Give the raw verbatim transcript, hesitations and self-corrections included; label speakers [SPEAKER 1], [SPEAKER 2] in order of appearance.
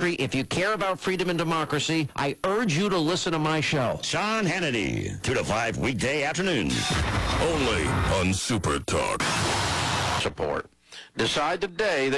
[SPEAKER 1] country, if you care about freedom and democracy, I urge you to listen to my show.
[SPEAKER 2] Sean Hannity, two to five weekday afternoons.
[SPEAKER 3] Only on Super Talk.
[SPEAKER 4] Support. Decide today that